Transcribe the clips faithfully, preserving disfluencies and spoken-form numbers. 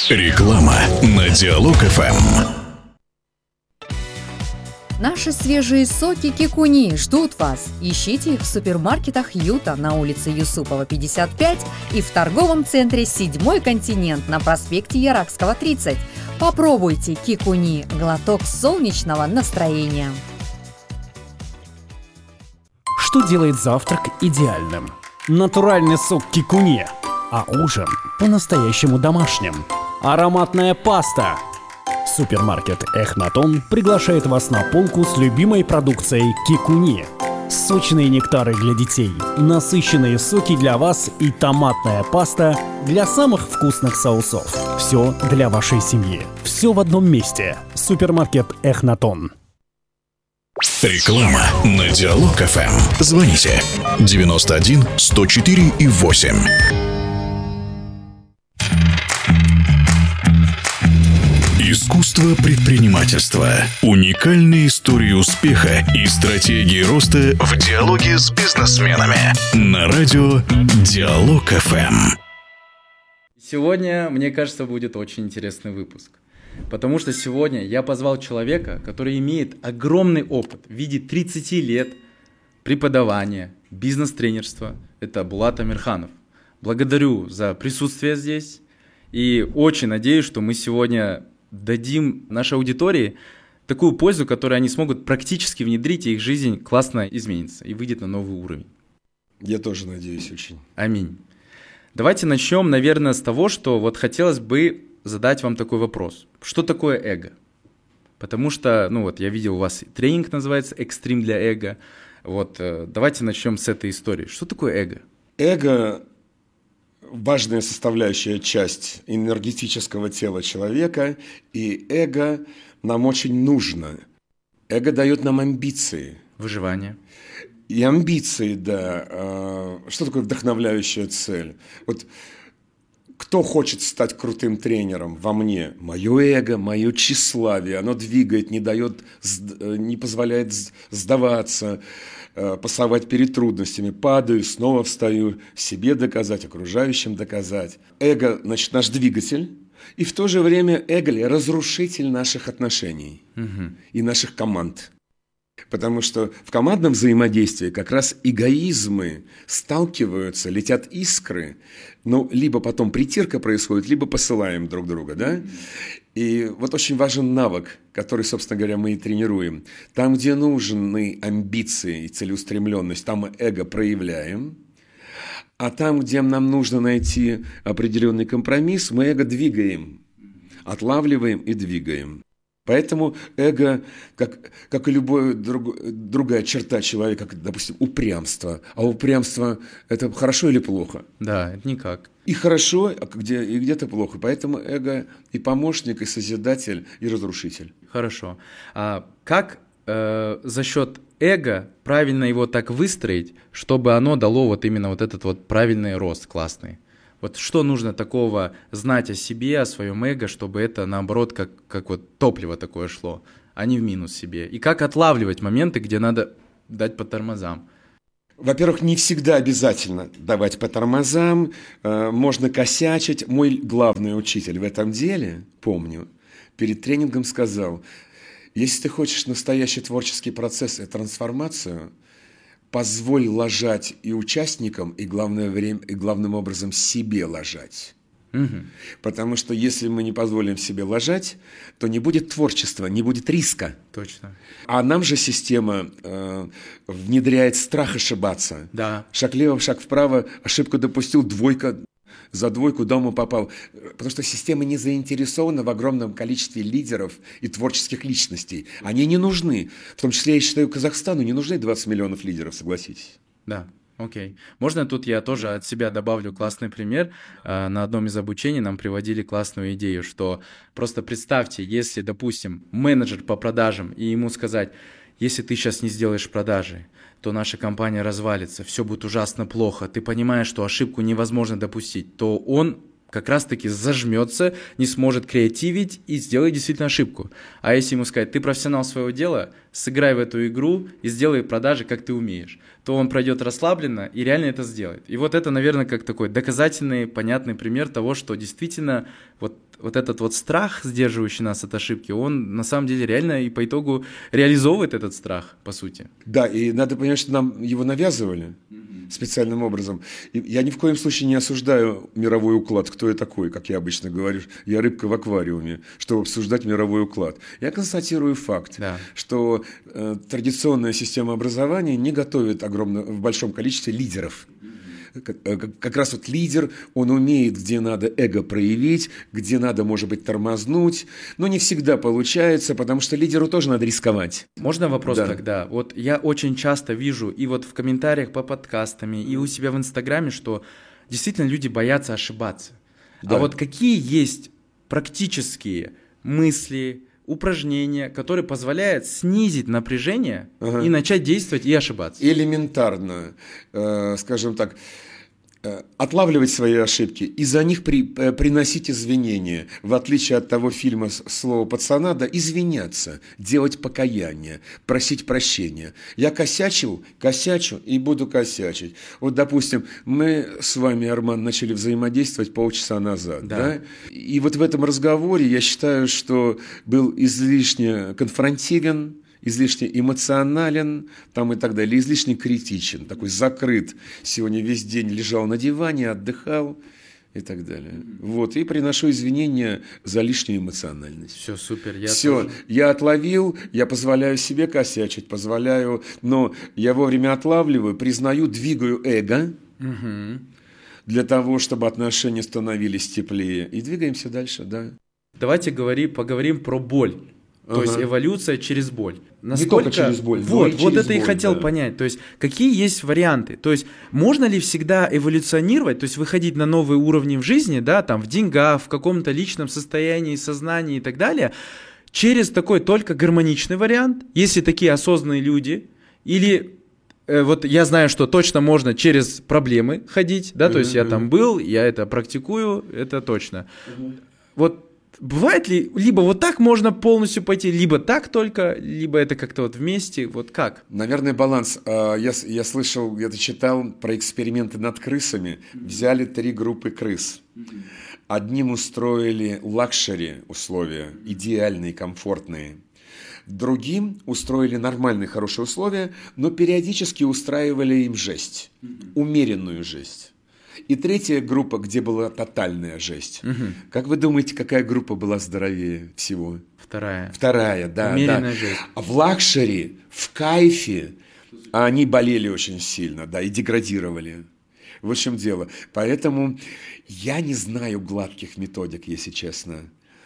Реклама на Диалог-ФМ. Наши свежие соки Кикуни ждут вас. Ищите их в супермаркетах Юта на улице Юсупова, пятьдесят пять и в торговом центре «Седьмой континент» на проспекте Яракского, тридцать. Попробуйте Кикуни – глоток солнечного настроения. Что делает завтрак идеальным? Натуральный сок Кикуни, а ужин по-настоящему домашним. Ароматная паста. Супермаркет Эхнатон приглашает вас на полку с любимой продукцией Кикуни. Сочные нектары для детей, насыщенные соки для вас и томатная паста для самых вкусных соусов. Все для вашей семьи. Все в одном месте. Супермаркет Эхнатон. Реклама на Диалог-ФМ. Звоните девяносто один сто четыре и восемь. Искусство предпринимательства. Уникальные истории успеха и стратегии роста в диалоге с бизнесменами. На радио Диалог-ФМ. Сегодня, мне кажется, будет очень интересный выпуск. Потому что сегодня я позвал человека, который имеет огромный опыт в виде тридцати лет преподавания, бизнес-тренерства. Это Булат Амирханов. Благодарю за присутствие здесь. И очень надеюсь, что мы сегодня дадим нашей аудитории такую пользу, которую они смогут практически внедрить, и их жизнь классно изменится и выйдет на новый уровень. Я тоже надеюсь очень. Аминь. Давайте начнем, наверное, с того, что вот хотелось бы задать вам такой вопрос. Что такое эго? Потому что, ну вот, я видел у вас тренинг называется «Экстрим для эго». Вот, давайте начнем с этой истории. Что такое эго? Эго – важная составляющая часть энергетического тела человека, и эго нам очень нужно. Эго дает нам амбиции. Выживание. И амбиции, да. Что такое вдохновляющая цель? Вот кто хочет стать крутым тренером во мне? Мое эго, мое тщеславие. Оно двигает, не дает, не позволяет сдаваться, пасовать перед трудностями. Падаю, снова встаю, себе доказать, окружающим доказать. Эго, значит, наш двигатель. И в то же время эго – разрушитель наших отношений угу. и наших команд. Потому что в командном взаимодействии как раз эгоизмы сталкиваются, летят искры, но либо потом притирка происходит, либо посылаем друг друга, да? И вот очень важен навык, который, собственно говоря, мы и тренируем. Там, где нужны амбиции и целеустремленность, там мы эго проявляем, а там, где нам нужно найти определенный компромисс, мы эго двигаем, отлавливаем и двигаем. Поэтому эго, как, как и любая друг, другая черта человека, как, допустим, упрямство. А упрямство – это хорошо или плохо? Да, это никак. И хорошо, а где, и где-то плохо. Поэтому эго и помощник, и созидатель, и разрушитель. Хорошо. А как э, за счет эго правильно его так выстроить, чтобы оно дало вот именно вот этот вот правильный рост классный? Вот что нужно такого знать о себе, о своем эго, чтобы это, наоборот, как, как вот топливо такое шло, а не в минус себе? И как отлавливать моменты, где надо дать по тормозам? Во-первых, не всегда обязательно давать по тормозам, можно косячить. Мой главный учитель в этом деле, помню, перед тренингом сказал: если ты хочешь настоящий творческий процесс и трансформацию, позволь лажать и участникам, и, главное время, и главным образом себе лажать. Угу. Потому что если мы не позволим себе лажать, то не будет творчества, не будет риска. Точно. А нам же система э, внедряет страх ошибаться. Да. Шаг влево, шаг вправо, ошибку допустил, двойка, за двойку дома попал. Потому что система не заинтересована в огромном количестве лидеров и творческих личностей. Они не нужны. В том числе, я считаю, Казахстану не нужны двадцать миллионов лидеров, согласитесь. Да. Окей. Можно тут я тоже от себя добавлю классный пример? На одном из обучений нам приводили классную идею, что просто представьте, если, допустим, менеджер по продажам, и ему сказать: если ты сейчас не сделаешь продажи, то наша компания развалится, все будет ужасно плохо, ты понимаешь, что ошибку невозможно допустить, то он как раз-таки зажмется, не сможет креативить и сделает действительно ошибку. А если ему сказать: ты профессионал своего дела, сыграй в эту игру и сделай продажи, как ты умеешь, то он пройдет расслабленно и реально это сделает. И вот это, наверное, как такой доказательный, понятный пример того, что действительно вот, вот этот вот страх, сдерживающий нас от ошибки, он на самом деле реально и по итогу реализовывает этот страх, по сути. Да, и надо понимать, что нам его навязывали специальным образом. И я ни в коем случае не осуждаю мировой уклад, кто я такой, как я обычно говорю. Я рыбка в аквариуме, чтобы обсуждать мировой уклад. Я констатирую факт, Да. что э, традиционная система образования не готовит огромно, в большом количестве лидеров. Как, как раз вот лидер, он умеет, где надо эго проявить, где надо, может быть, тормознуть, но не всегда получается, потому что лидеру тоже надо рисковать. Можно вопрос Да. тогда? Вот я очень часто вижу и вот в комментариях по подкастами, и у себя в Инстаграме, что действительно люди боятся ошибаться. Да. А вот какие есть практические мысли, упражнения, которые позволяют снизить напряжение Ага. и начать действовать и ошибаться? Элементарно, э, скажем так, э, отлавливать свои ошибки и за них при, э, приносить извинения. В отличие от того фильма с- «Слово пацана», да, извиняться, делать покаяние, просить прощения. Я косячил, косячу и буду косячить. Вот, допустим, мы с вами, Арман, начали взаимодействовать полчаса назад. Да. Да? И вот в этом разговоре я считаю, что был излишне конфронтивен, излишне эмоционален там и так далее, излишне критичен, такой закрыт. Сегодня весь день лежал на диване, отдыхал и так далее. Вот, и приношу извинения за лишнюю эмоциональность. Все, супер. Я Все, тоже. я отловил, я позволяю себе косячить, позволяю, но я вовремя отлавливаю, признаю, двигаю эго Мгм. для того, чтобы отношения становились теплее. И двигаемся дальше, да. Давайте говори, поговорим про боль. То Ага. есть эволюция через боль. только через боль, но Вот, и вот через это и боль, хотел да. понять. То есть какие есть варианты? То есть можно ли всегда эволюционировать, то есть выходить на новые уровни в жизни, да, там в деньгах, в каком-то личном состоянии, сознании и так далее, через такой только гармоничный вариант, если такие осознанные люди, или э, вот я знаю, что точно можно через проблемы ходить, да, то есть я там был, я это практикую, это точно. Вот бывает ли, либо вот так можно полностью пойти, либо так только, либо это как-то вот вместе, вот как? Наверное, баланс. А, Я, с- я слышал, где-то читал про эксперименты над крысами. Взяли три группы крыс. Одним устроили лакшери условия, идеальные, комфортные. Другим устроили нормальные, хорошие условия, но периодически устраивали им жесть, умеренную жесть. И третья группа, где была тотальная жесть. Как вы думаете, какая группа была здоровее всего? Вторая. Вторая, да. Умеренная да. жесть. А в лакшери, в кайфе они болели очень сильно, да, и деградировали. В чем дело. Поэтому я не знаю гладких методик, если честно.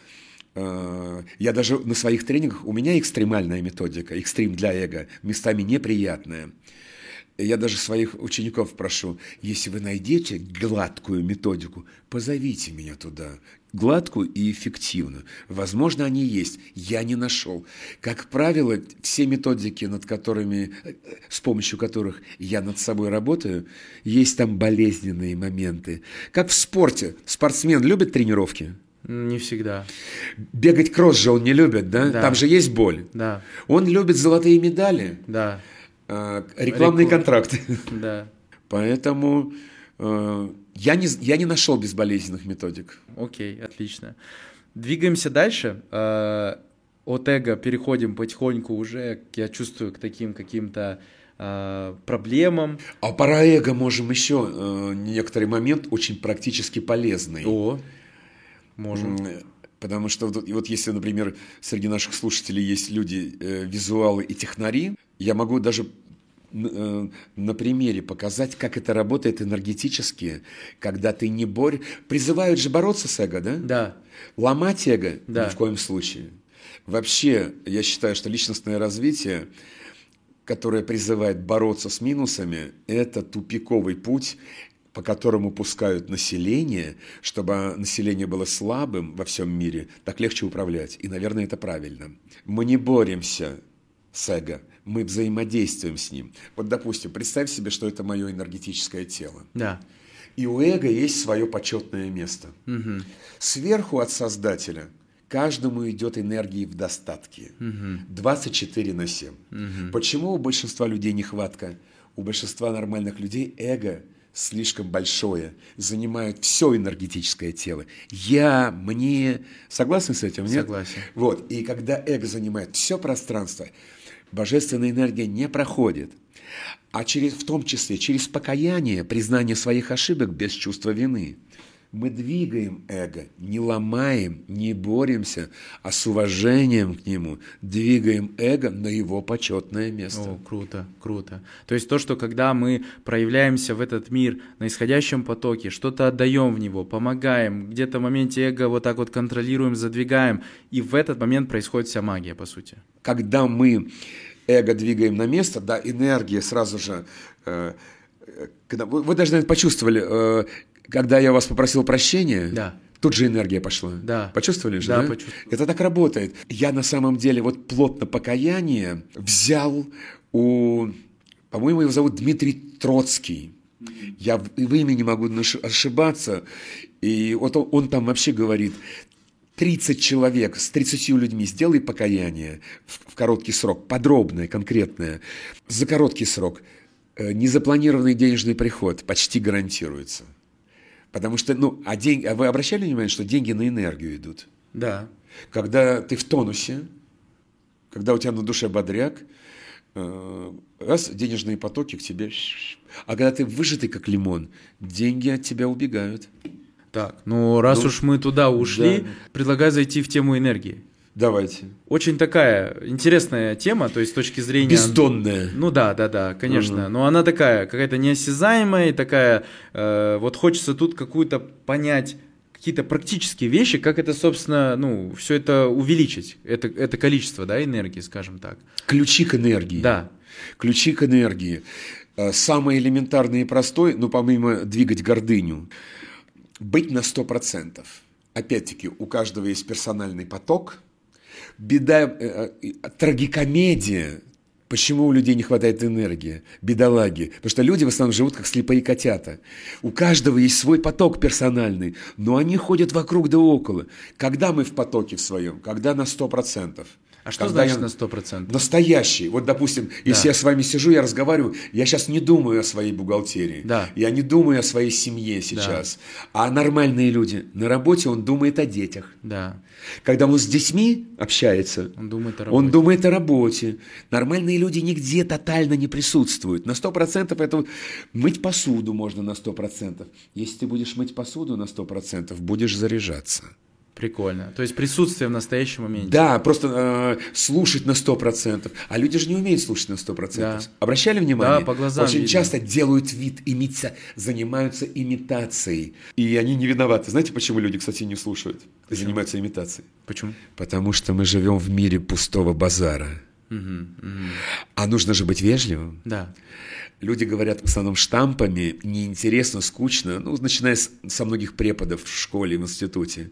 Э, Я даже на своих тренингах, у меня экстремальная методика, экстрим для эго, местами неприятная. Я даже своих учеников прошу, если вы найдете гладкую методику, позовите меня туда. Гладкую и эффективную. Возможно, они есть. Я не нашел. Как правило, все методики, над которыми, с помощью которых я над собой работаю, есть там болезненные моменты. Как в спорте. Спортсмен любит тренировки? Не всегда. Бегать кросс же он не любит, да? Да. Там же есть боль. Да, Он любит золотые медали, да, э, рекламные Реклам- контракты. да. Поэтому э, я, не, я не нашел безболезненных методик. Окей, отлично. Двигаемся дальше. Э, От эго переходим потихоньку уже, я чувствую, к таким каким-то э, проблемам. А про эго можем еще э, некоторый момент очень практически полезный. О, можем. М, Потому что вот, и вот если, например, среди наших слушателей есть люди, э, визуалы и технари, я могу даже н- э, на примере показать, как это работает энергетически, когда ты не борешь. Призывают же бороться с эго, да? Да, Ломать эго Да. ни в коем случае. Вообще, я считаю, что личностное развитие, которое призывает бороться с минусами, это тупиковый путь, по которому пускают население, чтобы население было слабым во всем мире, так легче управлять. И, наверное, это правильно. Мы не боремся с эго, мы взаимодействуем с ним. Вот, допустим, представь себе, что это мое энергетическое тело. да. И у эго есть свое почетное место. Мгм. Сверху от Создателя каждому идет энергии в достатке. двадцать четыре на семь. Мгм. Почему у большинства людей нехватка? У большинства нормальных людей эго слишком большое, занимает все энергетическое тело. Я, мне. Согласны с этим? Нет? Согласен. Вот. И когда эго занимает все пространство, божественная энергия не проходит. А через, в том числе через покаяние, признание своих ошибок без чувства вины. Мы двигаем эго, не ломаем, не боремся, а с уважением к нему двигаем эго на его почетное место. О, круто, круто. То есть то, что когда мы проявляемся в этот мир на исходящем потоке, что-то отдаем в него, помогаем, где-то в моменте эго вот так вот контролируем, задвигаем, и в этот момент происходит вся магия, по сути. Когда мы эго двигаем на место, да, энергия сразу же... Э, когда, вы, вы даже, наверное, почувствовали... Э, Когда я вас попросил прощения, Да. тут же энергия пошла. Да. Почувствовали же, Да, да? почувствовал. Это так работает. Я на самом деле вот плотно покаяние взял у, по-моему, его зовут Дмитрий Троцкий. Я в, в имени могу ошибаться. И вот он, он там вообще говорит, тридцать человек с тридцатью людьми сделай покаяние в, в короткий срок, подробное, конкретное, за короткий срок. Незапланированный денежный приход почти гарантируется. Потому что, ну, а, деньги, а вы обращали внимание, что деньги на энергию идут? Да. Когда ты в тонусе, когда у тебя на душе бодряк, э, раз, денежные потоки к тебе, а когда ты выжатый, как лимон, деньги от тебя убегают. Так, ну раз Ну, уж мы туда ушли, да. предлагаю зайти в тему энергии. Давайте. Очень такая интересная тема, то есть с точки зрения... Бездонная. Ну да, да, да, конечно. Мгм. Но она такая, какая-то неосязаемая, и такая, э, вот хочется тут какую-то понять, какие-то практические вещи, как это, собственно, ну, все это увеличить, это, это количество, да, энергии, скажем так. Ключи к энергии. Да. Ключи к энергии. Э, Самый элементарный и простой, ну, помимо двигать гордыню, быть на сто процентов. Опять-таки, у каждого есть персональный поток. Беда, э, э, трагикомедия. Почему у людей не хватает энергии? Бедолаги. Потому что люди в основном живут как слепые котята. У каждого есть свой поток персональный, но они ходят вокруг да около. Когда мы в потоке в своем? Когда на сто процентов. А что Когда значит я- на сто процентов? Настоящий. Вот, допустим, если Да. я с вами сижу, я разговариваю, я сейчас не думаю о своей бухгалтерии. Да. Я не думаю о своей семье сейчас. А нормальные люди, на работе он думает о детях. Да, Когда он с детьми общается, он думает о он работе. думает о работе. Нормальные люди нигде тотально не присутствуют. На сто процентов это вот мыть посуду можно на сто процентов. Если ты будешь мыть посуду на сто процентов, будешь заряжаться. Прикольно. То есть присутствие в настоящем моменте. Да, просто э, слушать на сто процентов. А люди же не умеют слушать на сто процентов. Да. Обращали внимание? Да, по глазам Очень видно. часто делают вид, имица, занимаются имитацией. И они не виноваты. Знаете, почему люди, кстати, не слушают? И занимаются имитацией. Почему? Потому что мы живем в мире пустого базара. Мгм, мгм. А нужно же быть вежливым. Да. Люди говорят в основном штампами, неинтересно, скучно, ну, начиная с, со многих преподов в школе, в институте.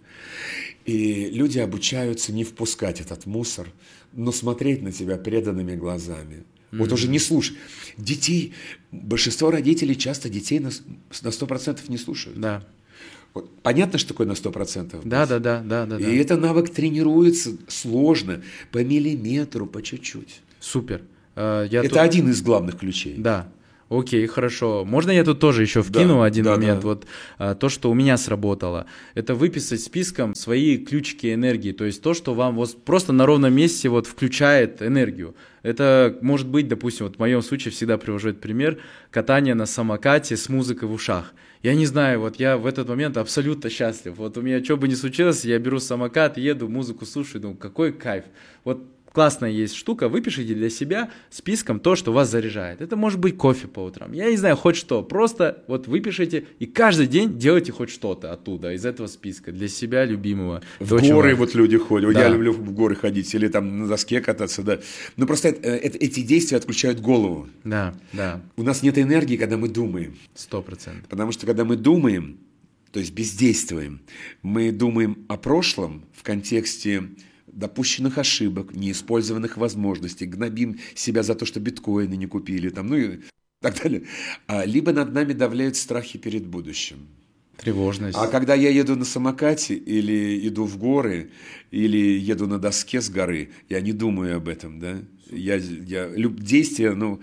И люди обучаются не впускать этот мусор, но смотреть на тебя преданными глазами. Вот уже не слушай. Детей, большинство родителей часто детей на, на сто процентов не слушают. Да. Вот, понятно, что такое на сто процентов? Да, да, да, да, да, да. И этот навык тренируется сложно, по миллиметру, по чуть-чуть. Супер. Э, Я Это тут- один из главных ключей. Да. Окей, хорошо. Можно я тут тоже еще вкину Да, один да, момент? да. Вот а, то, что у меня сработало, это выписать списком свои ключики энергии, то есть то, что вам вот просто на ровном месте вот включает энергию. Это может быть, допустим, вот в моем случае всегда привожу этот пример, катание на самокате с музыкой в ушах. Я не знаю, вот я в этот момент абсолютно счастлив. Вот у меня что бы ни случилось, я беру самокат, еду, музыку слушаю, думаю, какой кайф. Вот классная есть штука, выпишите для себя списком то, что вас заряжает. Это может быть кофе по утрам, я не знаю, хоть что. Просто вот выпишите и каждый день делайте хоть что-то оттуда, из этого списка, для себя любимого. В Это очень горы важно. вот люди ходят. Да. Я люблю в горы ходить или там на доске кататься, да. Но просто это- это- эти действия отключают голову. Да, да, У нас нет энергии, когда мы думаем. сто процентов. Потому что когда мы думаем, то есть бездействуем, мы думаем о прошлом в контексте допущенных ошибок, неиспользованных возможностей, гнобим себя за то, что биткоины не купили, там, ну и так далее. А, либо над нами давляют страхи перед будущим. Тревожность. А когда я еду на самокате или иду в горы, или еду на доске с горы, я не думаю об этом, да? Я, я, люб, действие, ну,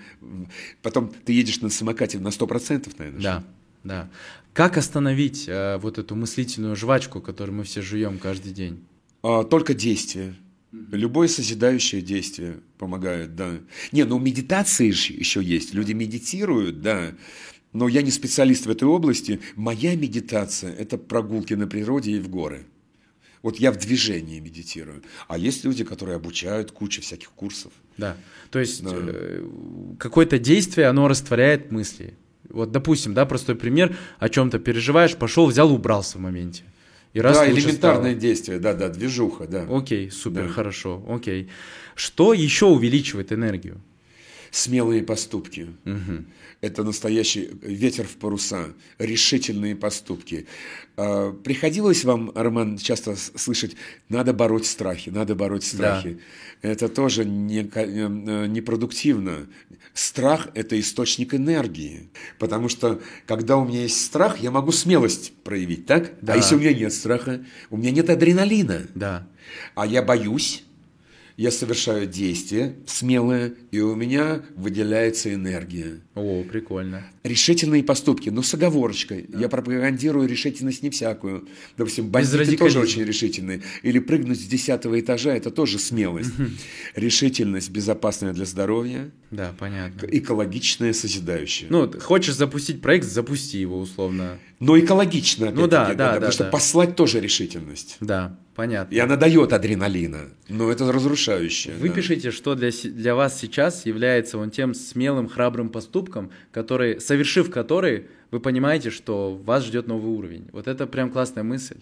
потом ты едешь на самокате на сто процентов, наверное. Да, да. Как остановить э, вот эту мыслительную жвачку, которую мы все жуем каждый день? А, только действие. Любое созидающее действие помогает, да. Не, ну медитации еще есть. Люди медитируют, да. Но я не специалист в этой области. Моя медитация – это прогулки на природе и в горы. Вот я в движении медитирую. А есть люди, которые обучают, куча всяких курсов. Да, то есть Да. э, какое-то действие, оно растворяет мысли. Вот, допустим, да, простой пример, о чем-то переживаешь, пошел, взял, убрался в моменте. И раз Да, лучше элементарное стало. действие, да-да, движуха, да. Окей, супер, Да. хорошо, окей. Что еще увеличивает энергию? Смелые поступки. Мгм. Это настоящий ветер в паруса, решительные поступки. А, Приходилось вам, Роман, часто с- слышать, надо бороть страхи, надо бороть страхи. Это тоже не, ко- э, непродуктивно. Страх – это источник энергии. Потому что, когда у меня есть страх, я могу смелость проявить, так? Да. А если у меня нет страха, у меня нет адреналина. Да. А я боюсь, я совершаю действие смелое, и у меня выделяется энергия. О, прикольно. Решительные поступки, но с оговорочкой. Я пропагандирую решительность не всякую. Допустим, бандиты тоже радикализма. очень решительные. Или прыгнуть с десятого этажа – это тоже смелость. Решительность безопасная для здоровья, Да, понятно. экологичная, созидающая. Ну, т- хочешь запустить проект, запусти его условно. Но экологично, Ну да, опять-таки, да, да, потому что да. послать тоже решительность. Да, понятно. И она дает адреналина, но это разрушающее. Вы да. пишите, что для, се- для вас сейчас является вон тем смелым, храбрым поступком, который, совершив который, вы понимаете, что вас ждет новый уровень. Вот это прям классная мысль.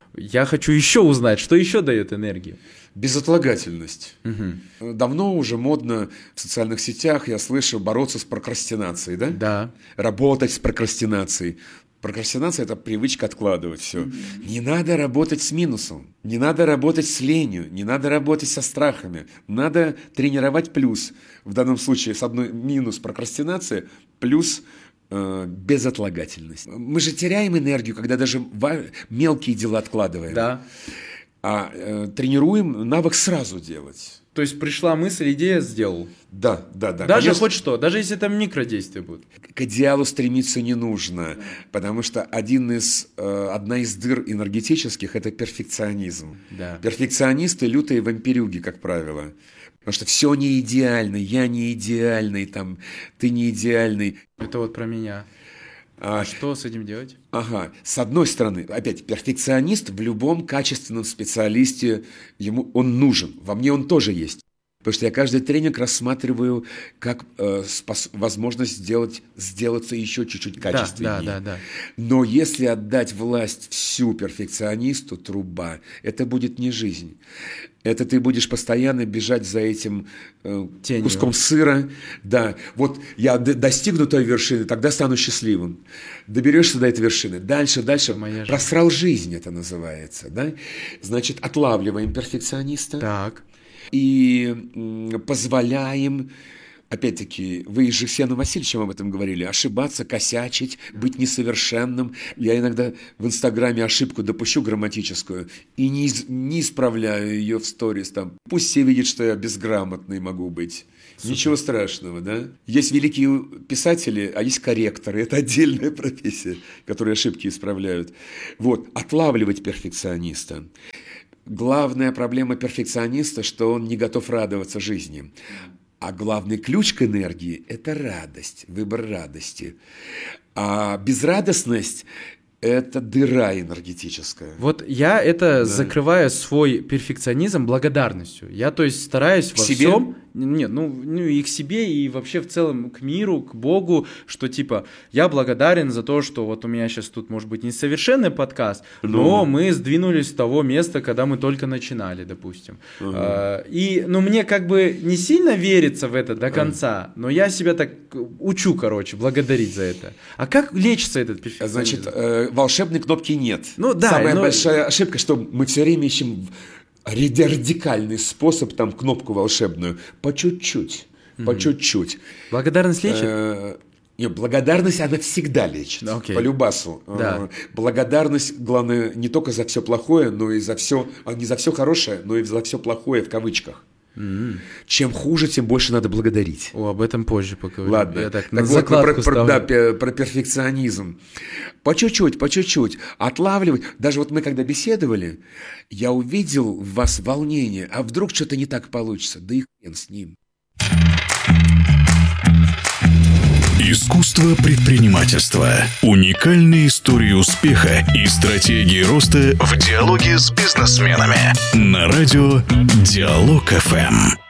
Я хочу еще узнать, что еще дает энергию. Безотлагательность. Мгм. Давно уже модно в социальных сетях, я слышу, бороться с прокрастинацией, да? Да. Работать с прокрастинацией. Прокрастинация – это привычка откладывать все. Не надо работать с минусом, не надо работать с ленью, не надо работать со страхами. Надо тренировать плюс. В данном случае с одной минус прокрастинация, плюс э, безотлагательность. Мы же теряем энергию, когда даже ва- мелкие дела откладываем. Да. А э, тренируем навык сразу делать. То есть пришла мысль, идея, сделал. Да, да, да. Даже Конечно, хоть что, даже если это микродействие будет. к идеалу стремиться не нужно, потому что один из, э, одна из дыр энергетических – это перфекционизм. Да. Перфекционисты – лютые вампирюги, как правило. Потому что все не идеально, я не идеальный, там, ты не идеальный. Это вот про меня. А, А что с этим делать? Ага, с одной стороны, опять, перфекционист в любом качественном специалисте, ему он нужен, во мне он тоже есть. Потому что я каждый тренинг рассматриваю как э, спос- возможность сделать, сделаться еще чуть-чуть качественнее. Да, да, да, да. Но если отдать власть всю перфекционисту, труба, это будет не жизнь. Это ты будешь постоянно бежать за этим э, Тенью. куском сыра. Да, вот я д- достигну той вершины, тогда стану счастливым. Доберешься до этой вершины. Дальше, дальше. Моя жизнь. Просрал жизнь, это называется. Да? Значит, отлавливаем перфекциониста Так. и м, позволяем, опять-таки, вы с Жексеном Васильевичем об этом говорили, ошибаться, косячить, быть несовершенным. Я иногда в Инстаграме ошибку допущу грамматическую и не, из- не исправляю ее в сторис. Там. Пусть все видят, что я безграмотный могу быть. Ничего страшного, да? Есть великие писатели, а есть корректоры. Это отдельная профессия, которые ошибки исправляют. Вот, отлавливать перфекциониста. Главная проблема перфекциониста, что он не готов радоваться жизни. А главный ключ к энергии – это радость, выбор радости. А безрадостность – это дыра энергетическая. Вот я это закрываю свой перфекционизм благодарностью. Я, то есть, стараюсь К во себе? всем. Нет, ну, ну и к себе, и вообще в целом к миру, к Богу, что типа я благодарен за то, что вот у меня сейчас тут может быть несовершенный подкаст, но Ну. мы сдвинулись с того места, когда мы только начинали, допустим. А, и, ну, мне как бы не сильно верится в это до конца, но я себя так учу, короче, благодарить за это. А как лечится этот перфекционизм? Значит, э, волшебной кнопки нет. Ну да, Самая но- большая ошибка, что мы все время ищем радикальный способ, там, кнопку волшебную. По чуть-чуть, по чуть-чуть. Благодарность лечит? Э, Нет, благодарность, она всегда лечит. Okay. По любасу. Да. Благодарность, главное, не только за все плохое, но и за все, а не за все хорошее, но и за все плохое в кавычках. Mm-hmm. Чем хуже, тем больше надо благодарить. О, об этом позже поговорим. Ладно. Я так, так на вот, закладку про, про, да, про перфекционизм. По чуть-чуть, по чуть-чуть. Отлавливать. Даже вот мы когда беседовали, я увидел в вас волнение. А вдруг что-то не так получится? Да и хрен с ним. Искусство предпринимательства. Уникальные истории успеха и стратегии роста в диалоге с бизнесменами. На радио Диалог эф эм.